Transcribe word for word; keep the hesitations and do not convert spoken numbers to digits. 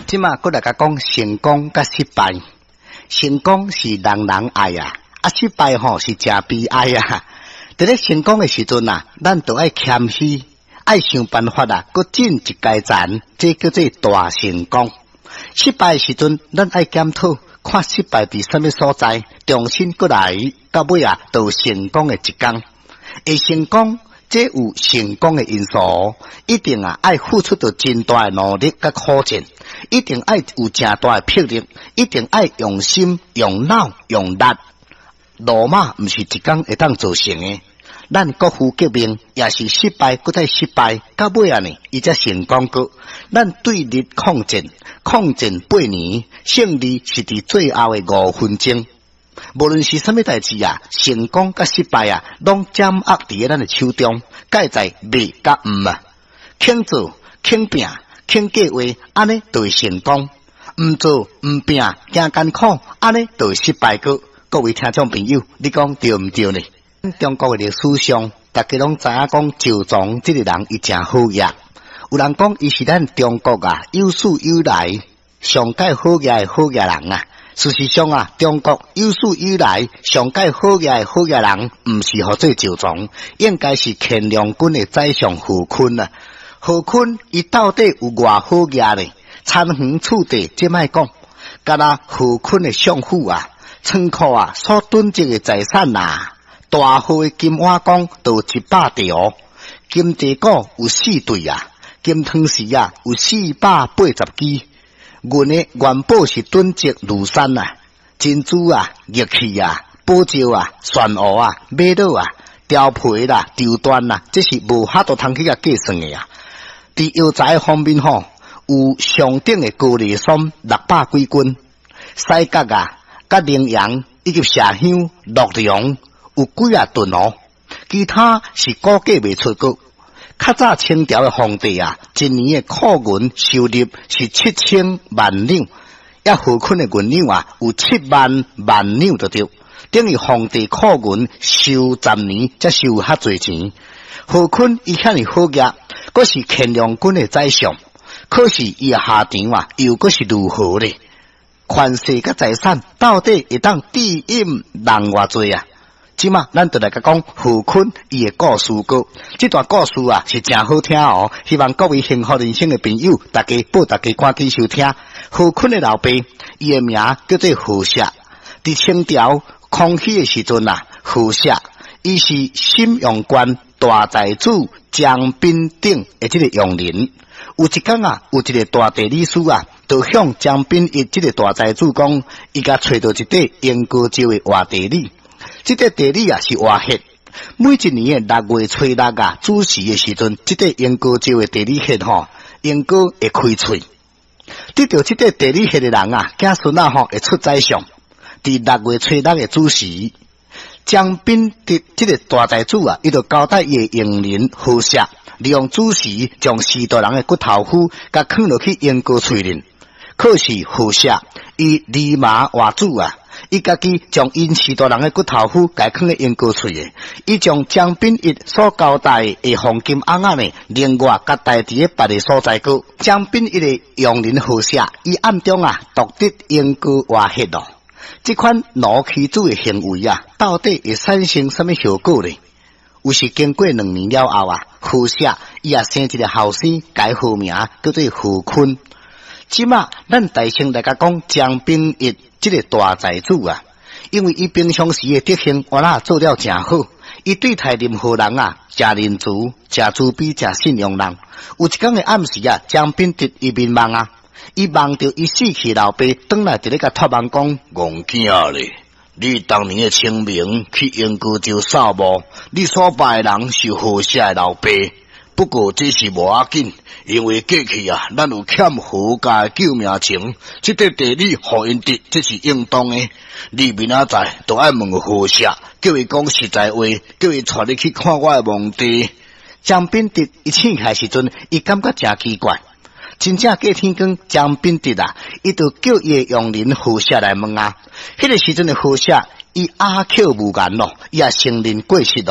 即马搁来甲讲成功甲失败，成功是人人爱啊，啊失败吼是真悲哀啊。伫咧成功的时阵啊，咱就爱谦虚，爱想办法啊，搁进一阶层，这叫做大成功。失败的时阵，咱爱检讨，看失败伫什么所在，重新搁来，到尾啊，就成功的一天。会成功，这有成功的因素，一定啊爱付出到真大的努力甲苦劲，一定爱有真大的魄力，一定爱用心、用脑、用力。罗马毋是一天会当做成的，咱国父革命也是失败，搁再失败，到尾啊呢，伊才成功过。咱对日抗战，抗战八年，胜利是伫最后的五分钟。无论是什么代志啊，成功甲失败啊，拢掌握伫咱的手中，介在未甲毋啊，肯做、肯拼、肯计划，安尼就会成功；毋做、毋拼、惊艰苦，安尼就会失败过。各位听众朋友，你讲对毋对呢？中国的历史上，大家拢知影讲周庄这个人伊真好业，有人讲伊是咱中国啊有史以来上界好业的好业人啊。事实上啊，中国有史以来上界好业的好业人，毋是何做周庄，应该是乾隆军的宰相胡坤啊。胡坤伊到底有偌好业呢？参园处地即卖讲，敢若胡坤的相府啊、仓库啊所囤积的财产啊，大号的金碗缸都一百条，金地鼓有四对啊，金汤匙啊有四百八十支。阮的元宝是囤积庐山啊，珍珠啊、玉器啊、宝石啊、玄蚵啊、玛瑙啊、雕皮啦、绸缎啦，这是无哈多通去甲计算的啊。伫药材方面吼，有上等的高丽参六百几斤，西角啊、甲羚羊以及麝香、洛阳有几啊吨哦，其他是估计袂出个。较早清朝的皇帝啊，一年的库银收入是七千万两，也胡坤的银两啊有七万万两就对，等于皇帝库银收十年才收较侪钱。胡坤伊遐尼好业，阁是乾隆军的宰相，可是伊的下场啊又阁是如何呢？权势甲财产到底会当抵引人偌济啊？即嘛，咱就来甲讲胡坤伊的故事歌。这段故事啊是真好听哦，希望各位幸福人生的朋友，大家报大家赶紧收听。胡坤的老爸，伊的名叫做胡适。伫清朝康熙的时阵啊，胡适伊是沈阳县大财主江彬鼎的这个佣人。有一天啊，有一个大地理师啊，就向江彬一这个大财主讲，伊甲找到一块燕高州的活地理。这块地理啊是活血，每一年的六月初六啊，子时的时阵，这块燕高州的地理血吼，燕高会开喙。得到这块地理血的人啊，子孙啊吼会出宰相。伫六月初六的子时，江彬的这个大财主啊，伊就交代伊的佣人胡适，利用子时将四大人的骨头骨甲放落去燕高喙里。可是胡适伊立马话主啊。伊家己将因四大人的骨头骨改放咧燕高喙的，伊将江彬一所交代的黄金甕仔呢，另外甲带伫咧别个所在个江彬一的用人好写，伊暗中啊夺得燕高活血咯。这款奴欺主的行为啊，到底会产生什么效果呢？有时经过两年了后啊，胡适伊也生一个后生，改好名叫做胡坤。即马咱大声来甲讲江彬一这个大财主啊，因为伊平常时的德行我那做了真好，伊对待任何人啊，真仁慈、真慈悲、真信用人。有一天的暗时啊，江彬一伊面梦啊，伊梦到伊死去老爸，转来伫咧甲托梦讲：戆囝咧，你当年的清明去燕高州扫墓，你所拜的人是胡适的老爸。不过这是无要紧，因为过去啊，咱有欠胡家的救命情，这块地理互因得，这是应当的。你明仔载都爱问胡适，叫伊讲实在话，叫伊带你去看我的墓地。江彬一一醒起来时阵，伊感觉真奇怪，真正过天光，江彬一啊，伊就叫伊的佣人胡适来问啊。迄个时阵的胡适，伊阿口无言咯，伊也承认过失咯。